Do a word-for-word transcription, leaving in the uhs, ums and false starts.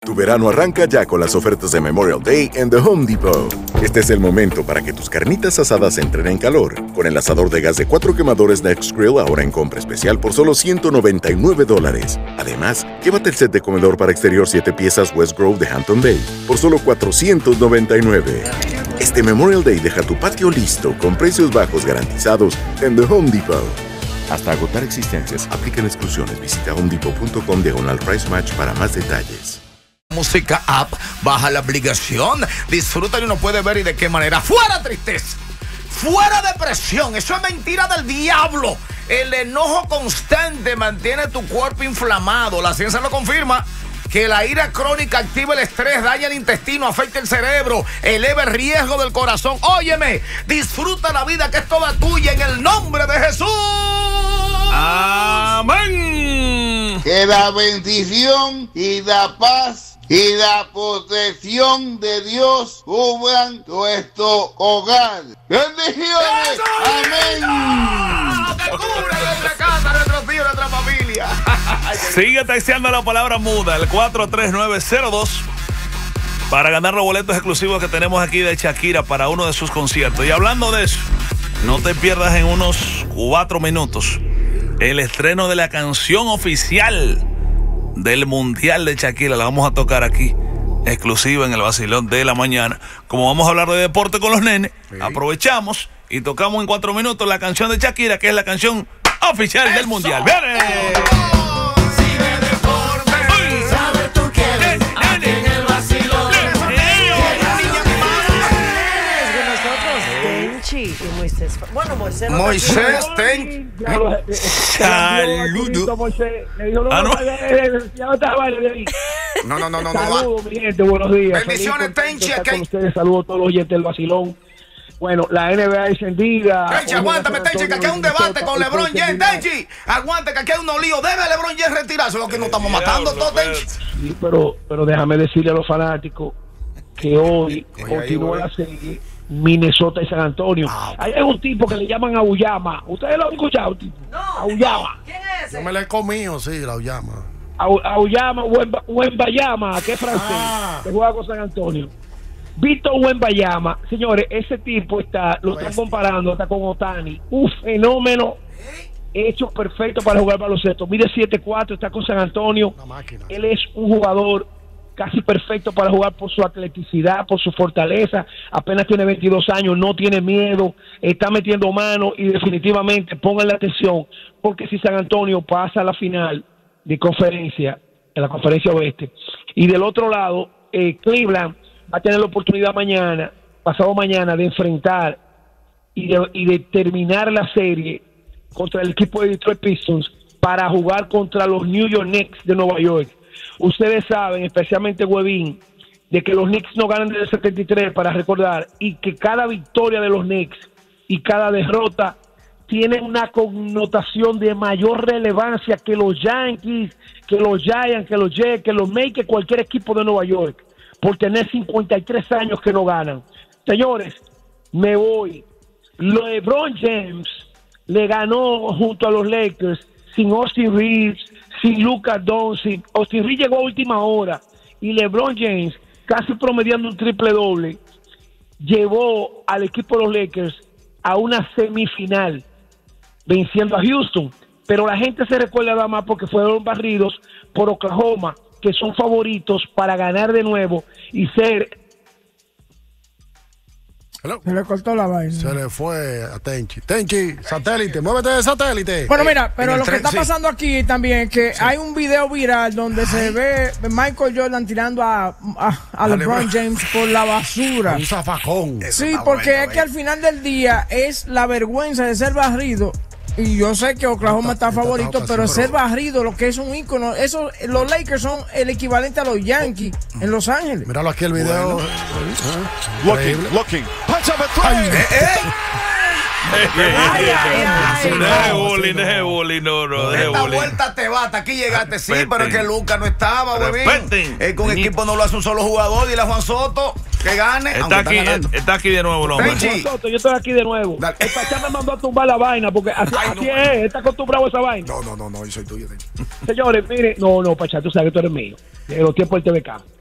Tu verano arranca ya con las ofertas de Memorial Day en The Home Depot. Este es el momento para que tus carnitas asadas entren en calor. Con el asador de gas de cuatro quemadores Next Grill ahora en compra especial por solo ciento noventa y nueve dólares. Además, llévate el set de comedor para exterior siete piezas West Grove de Hampton Bay por solo cuatrocientos noventa y nueve. Este Memorial Day deja tu patio listo con precios bajos garantizados en The Home Depot. Hasta agotar existencias, aplican exclusiones. Visita homedepot punto com diagonal price match para más detalles. Música App, baja la aplicación, disfruta y uno puede ver y de qué manera. ¡Fuera tristeza! ¡Fuera depresión! Eso es mentira del diablo. El enojo constante mantiene tu cuerpo inflamado. La ciencia lo confirma. Que la ira crónica activa el estrés, daña el intestino, afecta el cerebro, eleva el riesgo del corazón. Óyeme, disfruta la vida que es toda tuya en el nombre de Jesús. Amén. Que la bendición y la paz y la protección de Dios cubran nuestro hogar. ¡Bendiciones! ¡Amén! ¡Que cubra nuestra casa, nuestros hijos, nuestra familia! Sigue texteando la palabra muda, el cuatro tres nueve cero dos, para ganar los boletos exclusivos que tenemos aquí de Shakira para uno de sus conciertos. Y hablando de eso, no te pierdas en unos cuatro minutos el estreno de la canción oficial del Mundial de Shakira. La vamos a tocar aquí, exclusiva en el vacilón de la mañana. Como vamos a hablar de deporte con los nenes, sí, aprovechamos y tocamos en cuatro minutos la canción de Shakira, que es la canción oficial ¡eso! Del Mundial. ¡Viene! Y Moisés. Bueno, Moisés. No Moisés, ten. Saludos. Ah, no. No, no, no, no. Saludos, mi gente, buenos días. Bendiciones, Tenchi. Con ustedes, saludos a todos los oyentes del vacilón. Bueno, la N B A encendida. Tenchi, aguántame, Tenchi, que aquí hay un debate con LeBron James. Tenchi, aguante, que aquí hay unos líos. Debe LeBron James retirarse, lo que nos estamos matando todos, Tenchi. Sí, pero, pero déjame decirle a los fanáticos que hoy continúa la serie Minnesota y San Antonio. Ah, okay. Hay un tipo que le llaman Auyama. ¿Ustedes lo han escuchado, tipo? No. Auyama. ¿Quién es ese? Yo me lo he comido, sí, la Auyama. Auyama, Wembayama, que es francés, ah. que juega con San Antonio. Víctor Wembayama, señores, ese tipo está, lo están comparando, está con Otani. Un fenómeno hecho perfecto para jugar baloncesto. Mide siete cuatro, está con San Antonio. Él es un jugador casi perfecto para jugar por su atleticidad, por su fortaleza. Apenas tiene veintidós años, no tiene miedo, está metiendo mano y definitivamente pongan la atención, porque si San Antonio pasa a la final de conferencia, en la conferencia oeste, y del otro lado, eh, Cleveland va a tener la oportunidad mañana, pasado mañana, de enfrentar y de, y de terminar la serie contra el equipo de Detroit Pistons para jugar contra los New York Knicks de Nueva York. Ustedes saben, especialmente Webin, de que los Knicks no ganan desde el setenta y tres, para recordar, y que cada victoria de los Knicks y cada derrota tiene una connotación de mayor relevancia que los Yankees, que los Giants, que los Jets, que los Mets, que cualquier equipo de Nueva York, por tener cincuenta y tres años que no ganan. Señores, me voy. LeBron James le ganó junto a los Lakers sin Austin Reeves, sin Luka Doncic. Austin Reeves llegó a última hora y LeBron James, casi promediando un triple doble, llevó al equipo de los Lakers a una semifinal, venciendo a Houston. Pero la gente se recuerda nada más porque fueron barridos por Oklahoma, que son favoritos para ganar de nuevo y ser... Hello. Se le cortó la vaina. Se le fue a Tenchi. Tenchi, satélite, muévete de satélite. Bueno, mira, pero lo que tren, está sí. pasando aquí también es que sí. hay un video viral donde Ay. se ve Michael Jordan tirando a, a, a LeBron James por la basura. Un zafacón. Sí, porque bueno, es eh. que al final del día es la vergüenza de ser barrido. Y yo sé que Oklahoma está, está favorito, está, pero ser barrido, lo que es un ícono, eso, los Lakers son el equivalente a los Yankees en Los Ángeles. Míralo aquí el video. Bueno. Looking, looking. Punch up a three. Eh, eh. Deje bullying, deje bullying, no, no, deje Esta bullying. vuelta te bata, aquí llegaste, sí, Respeten. pero es que Lucas no estaba, huevín. Respeten. Es que un equipo no lo hace un solo jugador, dile a Juan Soto que gane. Está aquí, está aquí de nuevo el hombre. Tenchi. Soto, yo estoy aquí de nuevo. Dale. El Pachá me mandó a tumbar la vaina porque así, Ay, así no. es, está acostumbrado a esa vaina. No, no, no, no, yo soy tuyo. Tenchi. Señores, mire, no, no, Pachá, tú sabes que tú eres mío. De los tiempos del T V K.